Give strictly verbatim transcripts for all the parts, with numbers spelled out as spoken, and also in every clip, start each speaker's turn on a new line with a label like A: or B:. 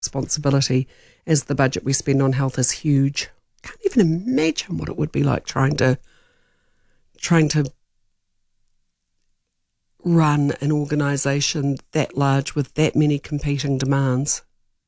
A: responsibility, as the budget we spend on health is huge. Can't even imagine what it would be like trying to trying to run an organisation that large with that many competing demands.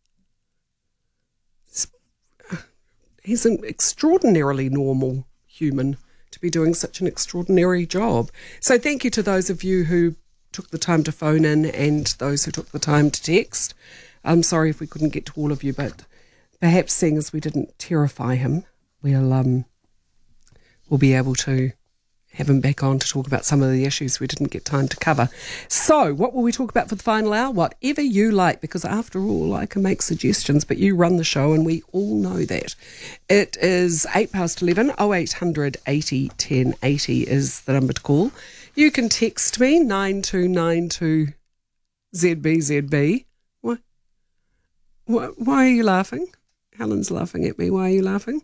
A: He's an extraordinarily normal human to be doing such an extraordinary job. So thank you to those of you who took the time to phone in and those who took the time to text. I'm sorry if we couldn't get to all of you, but perhaps seeing as we didn't terrify him, we'll um we'll be able to have him back on to talk about some of the issues we didn't get time to cover. So what will we talk about for the final hour? Whatever you like, because after all, I can make suggestions, but you run the show and we all know that. It is eight past eleven. oh eight hundred eighty ten eighty is the number to call. You can text me, nine two nine two Z B Z B. Why, why, why are you laughing? Helen's laughing at me. Why are you laughing?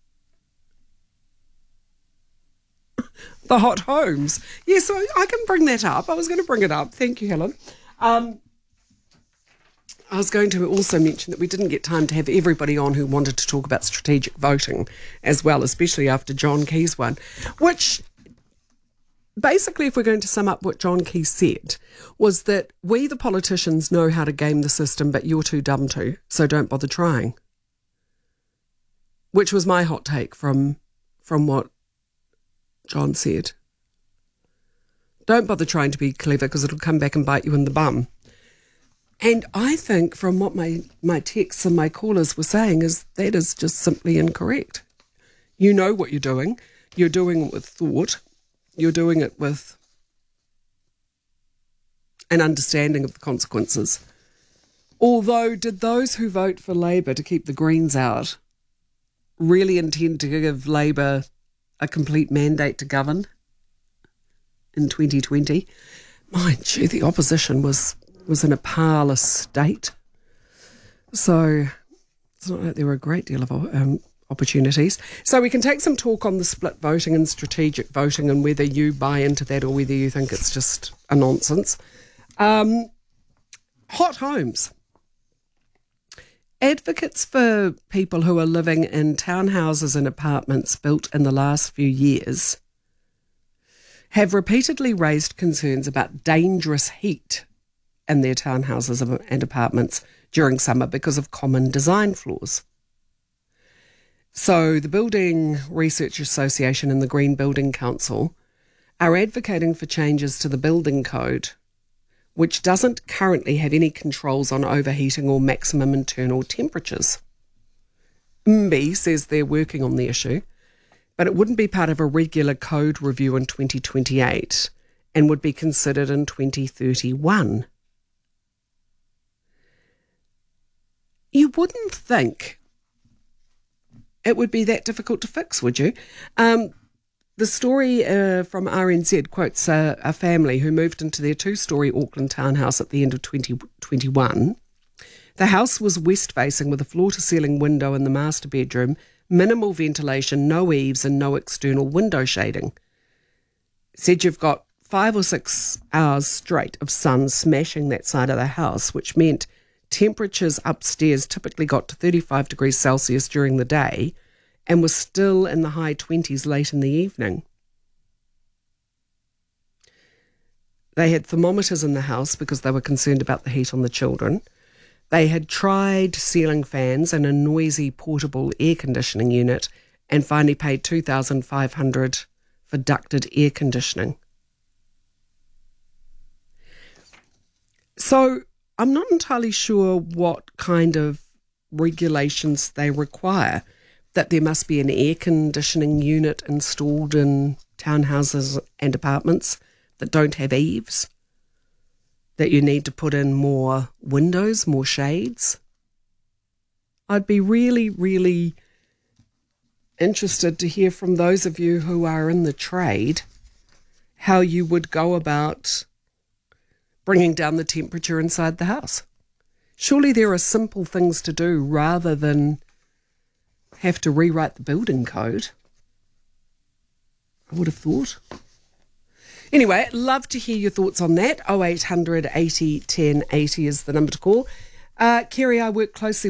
A: The hot homes. Yes, I, I can bring that up. I was going to bring it up. Thank you, Helen. Um, I was going to also mention that we didn't get time to have everybody on who wanted to talk about strategic voting as well, especially after John Key's one, which basically, if we're going to sum up what John Key said, was that we, the politicians, know how to game the system, but you're too dumb to, so don't bother trying. Which was my hot take from from what John said. Don't bother trying to be clever because it'll come back and bite you in the bum. And I think from what my, my texts and my callers were saying is that is just simply incorrect. You know what you're doing. You're doing it with thought. You're doing it with an understanding of the consequences. Although, did those who vote for Labour to keep the Greens out really intend to give Labour a complete mandate to govern in twenty twenty? Mind you, the opposition was, was in a powerless state. So it's not like there were a great deal of um, opportunities. So we can take some talk on the split voting and strategic voting and whether you buy into that or whether you think it's just a nonsense. Um, hot homes. Advocates for people who are living in townhouses and apartments built in the last few years have repeatedly raised concerns about dangerous heat in their townhouses and apartments during summer because of common design flaws. So the Building Research Association and the Green Building Council are advocating for changes to the building code, which doesn't currently have any controls on overheating or maximum internal temperatures. M B I says they're working on the issue, but it wouldn't be part of a regular code review in twenty twenty-eight and would be considered in twenty thirty-one. You wouldn't think it would be that difficult to fix, would you? Um, the story uh, from R N Z quotes a, a family who moved into their two-storey Auckland townhouse at the end of twenty twenty-one. The house was west-facing with a floor-to-ceiling window in the master bedroom, minimal ventilation, no eaves and no external window shading. Said you've got five or six hours straight of sun smashing that side of the house, which meant temperatures upstairs typically got to thirty-five degrees Celsius during the day and was still in the high twenties late in the evening. They had thermometers in the house because they were concerned about the heat on the children. They had tried ceiling fans and a noisy portable air conditioning unit and finally paid two thousand five hundred dollars for ducted air conditioning. So I'm not entirely sure what kind of regulations they require, that there must be an air conditioning unit installed in townhouses and apartments that don't have eaves, that you need to put in more windows, more shades. I'd be really, really interested to hear from those of you who are in the trade how you would go about bringing down the temperature inside the house. Surely there are simple things to do rather than have to rewrite the building code, I would have thought. Anyway, love to hear your thoughts on that. oh eight hundred eighty ten eighty is the number to call. Uh, Kerry, I work closely